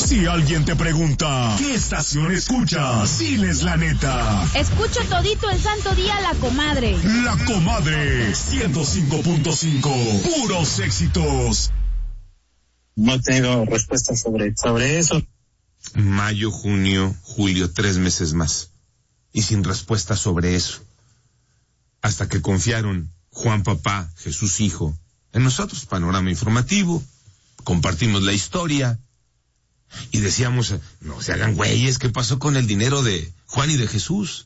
Si alguien te pregunta, ¿qué estación escuchas? Diles la neta. Escucho todito el santo día La Comadre. La Comadre, 105.5, puros éxitos. No tengo respuesta sobre eso. Mayo, junio, julio, 3 meses más. Y sin respuesta sobre eso. Hasta que confiaron Juan Papá, Jesús Hijo, en nosotros, Panorama Informativo, compartimos la historia, y decíamos, no se hagan güeyes, ¿qué pasó con el dinero de Juan y de Jesús?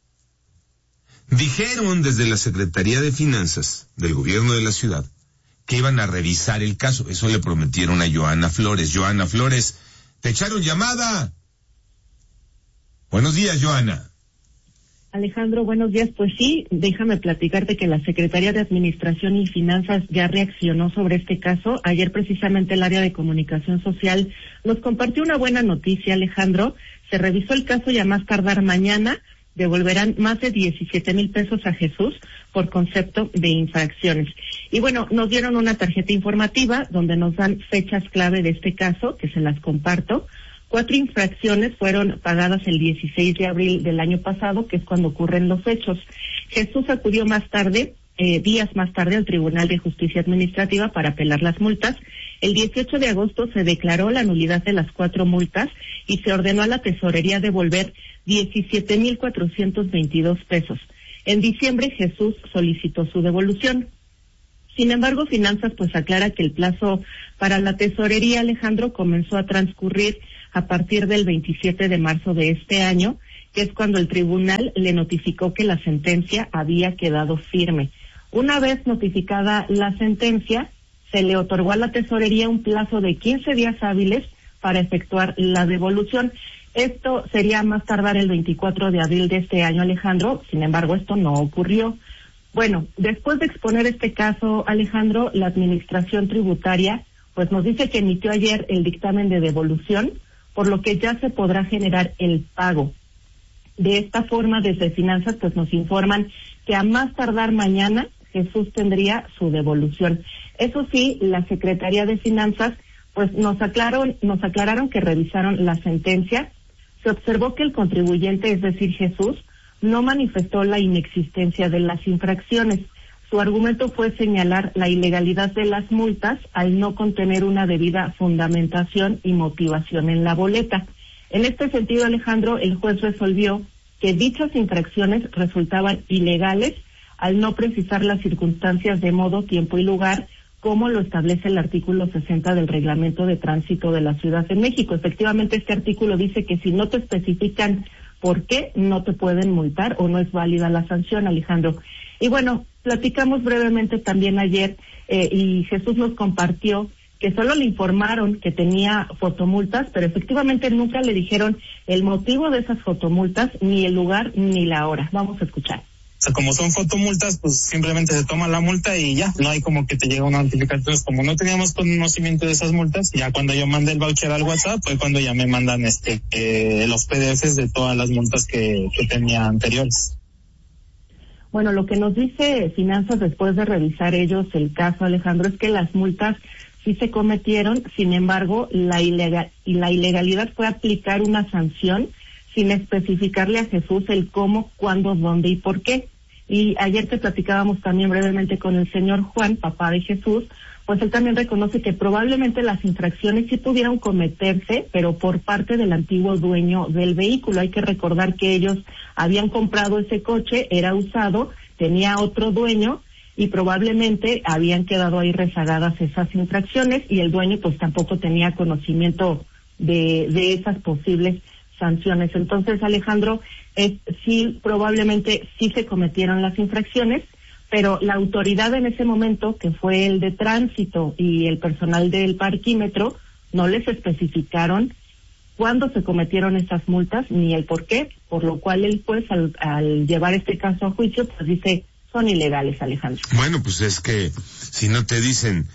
Dijeron desde la Secretaría de Finanzas del gobierno de la ciudad que iban a revisar el caso. Eso le prometieron a Joana Flores. Joana Flores, ¿te echaron llamada? Buenos días, Joana. Alejandro, buenos días. Pues sí, déjame platicarte que la Secretaría de Administración y Finanzas ya reaccionó sobre este caso. Ayer precisamente el área de comunicación social nos compartió una buena noticia, Alejandro. Se revisó el caso y a más tardar mañana devolverán más de 17,000 pesos a Jesús por concepto de infracciones. Y bueno, nos dieron una tarjeta informativa donde nos dan fechas clave de este caso, que se las comparto. 4 infracciones fueron pagadas el 16 de abril del año pasado, que es cuando ocurren los hechos. Jesús acudió más tarde, días más tarde, al Tribunal de Justicia Administrativa para apelar las multas. El 18 de agosto se declaró la nulidad de las 4 multas y se ordenó a la tesorería devolver 17,422 pesos. En diciembre Jesús solicitó su devolución. Sin embargo, Finanzas pues aclara que el plazo para la tesorería, Alejandro, comenzó a transcurrir a partir del 27 de marzo de este año, que es cuando el tribunal le notificó que la sentencia había quedado firme. Una vez notificada la sentencia, se le otorgó a la tesorería un plazo de 15 días hábiles para efectuar la devolución. Esto sería más tardar el 24 de abril de este año, Alejandro. Sin embargo, esto no ocurrió. Bueno, después de exponer este caso, Alejandro, la Administración Tributaria pues nos dice que emitió ayer el dictamen de devolución, por lo que ya se podrá generar el pago. De esta forma, desde Finanzas pues nos informan que a más tardar mañana Jesús tendría su devolución. Eso sí, la Secretaría de Finanzas pues nos aclararon que revisaron la sentencia. Se observó que el contribuyente, es decir, Jesús, no manifestó la inexistencia de las infracciones. Su argumento fue señalar la ilegalidad de las multas al no contener una debida fundamentación y motivación en la boleta. En este sentido, Alejandro, el juez resolvió que dichas infracciones resultaban ilegales al no precisar las circunstancias de modo, tiempo y lugar, como lo establece el artículo 60 del Reglamento de Tránsito de la Ciudad de México. Efectivamente, este artículo dice que si no te especifican por qué, no te pueden multar o no es válida la sanción, Alejandro. Y bueno, platicamos brevemente también ayer y Jesús nos compartió que solo le informaron que tenía fotomultas, pero efectivamente nunca le dijeron el motivo de esas fotomultas, ni el lugar, ni la hora. Vamos a escuchar. O sea, como son fotomultas, pues simplemente se toma la multa y ya, no hay como que te llega una notificación. Entonces, como no teníamos conocimiento de esas multas, ya cuando yo mandé el voucher al WhatsApp, fue cuando ya me mandan los PDFs de todas las multas que tenía anteriores. Bueno, lo que nos dice Finanzas después de revisar ellos el caso, Alejandro, es que las multas sí se cometieron, sin embargo, la ilegalidad fue aplicar una sanción sin especificarle a Jesús el cómo, cuándo, dónde y por qué. Y ayer te platicábamos también brevemente con el señor Juan, papá de Jesús, pues él también reconoce que probablemente las infracciones sí pudieron cometerse, pero por parte del antiguo dueño del vehículo. Hay que recordar que ellos habían comprado ese coche, era usado, tenía otro dueño y probablemente habían quedado ahí rezagadas esas infracciones y el dueño pues tampoco tenía conocimiento de esas posibles sanciones. Entonces, Alejandro, sí, probablemente sí se cometieron las infracciones, pero la autoridad en ese momento, que fue el de tránsito y el personal del parquímetro, no les especificaron cuándo se cometieron esas multas ni el por qué, por lo cual el juez al llevar este caso a juicio, pues dice, son ilegales, Alejandro. Bueno, pues es que si no te dicen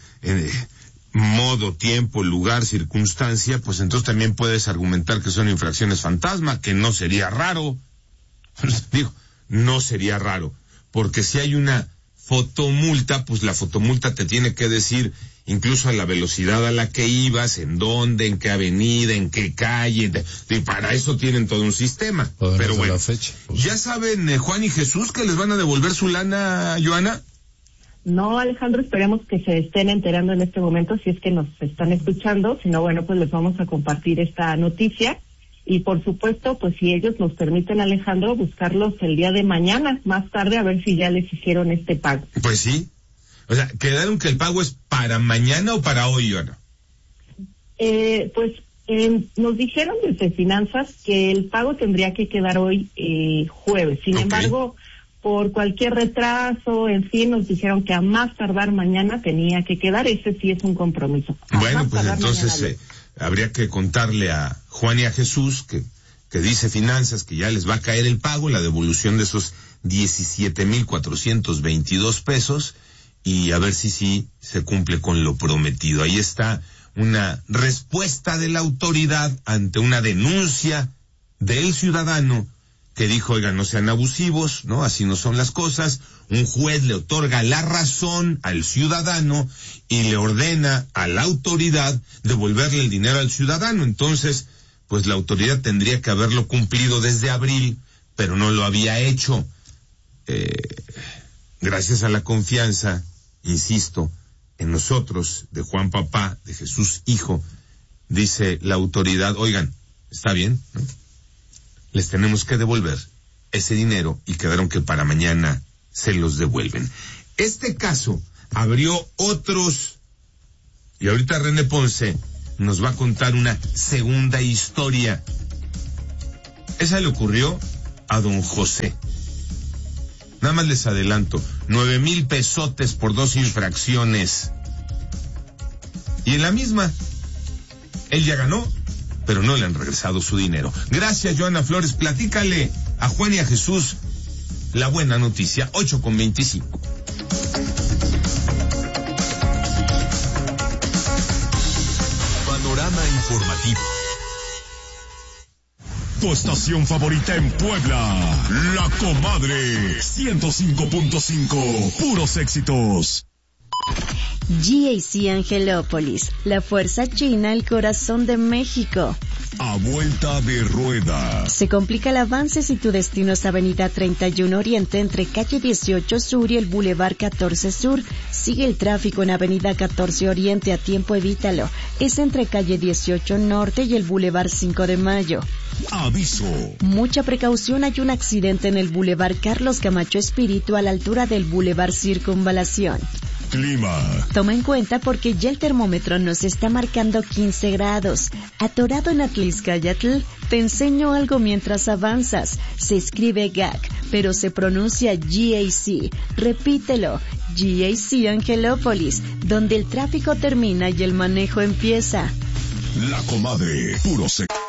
modo, tiempo, lugar, circunstancia, pues entonces también puedes argumentar que son infracciones fantasma, que no sería raro. Digo, no sería raro, porque si hay una fotomulta, pues la fotomulta te tiene que decir incluso a la velocidad a la que ibas, en dónde, en qué avenida, en qué calle, y para eso tienen todo un sistema. Pero bueno, fecha, pues. ¿Ya saben Juan y Jesús que les van a devolver su lana, Joana? No, Alejandro, esperemos que se estén enterando en este momento si es que nos están escuchando, si no, bueno, pues les vamos a compartir esta noticia y por supuesto, pues si ellos nos permiten, Alejandro, buscarlos el día de mañana, más tarde, a ver si ya les hicieron este pago. Pues sí. O sea, ¿quedaron que el pago es para mañana o para hoy, Joana? Nos dijeron desde Finanzas que el pago tendría que quedar hoy jueves. Sin embargo, por cualquier retraso, en fin, nos dijeron que a más tardar mañana tenía que quedar. Ese sí es un compromiso. Bueno, pues entonces habría que contarle a Juan y a Jesús que dice Finanzas que ya les va a caer el pago, la devolución de esos 17,422 pesos, y a ver si sí se cumple con lo prometido. Ahí está una respuesta de la autoridad ante una denuncia del ciudadano que dijo, oigan, no sean abusivos, ¿no? Así no son las cosas. Un juez le otorga la razón al ciudadano y le ordena a la autoridad devolverle el dinero al ciudadano. Entonces, pues la autoridad tendría que haberlo cumplido desde abril, pero no lo había hecho. Gracias a la confianza, insisto, en nosotros, de Juan Papá, de Jesús Hijo, dice la autoridad, oigan, está bien, ¿no? Les tenemos que devolver ese dinero y quedaron que para mañana se los devuelven. Este caso abrió otros, y ahorita René Ponce nos va a contar una segunda historia. Esa le ocurrió a don José. Nada más les adelanto, 9,000 pesotes por 2 infracciones. Y en la misma, él ya ganó, pero no le han regresado su dinero. Gracias, Joana Flores. Platícale a Juan y a Jesús la buena noticia. 8:25. Panorama informativo. Tu estación favorita en Puebla, La Comadre, 105.5, puros éxitos. GAC Angelópolis, la fuerza china al corazón de México. A vuelta de rueda. Se complica el avance si tu destino es Avenida 31 Oriente entre calle 18 Sur y el Boulevard 14 Sur. Sigue el tráfico en Avenida 14 Oriente, a tiempo evítalo. Es entre calle 18 Norte y el Boulevard 5 de Mayo. Aviso. Mucha precaución, hay un accidente en el Boulevard Carlos Camacho Espíritu a la altura del Boulevard Circunvalación. Clima. Toma en cuenta porque ya el termómetro nos está marcando 15 grados. Atorado en Atliscayatl, te enseño algo mientras avanzas. Se escribe GAC, pero se pronuncia GAC. Repítelo, GAC Angelópolis, donde el tráfico termina y el manejo empieza. La Comadre, puro sexo.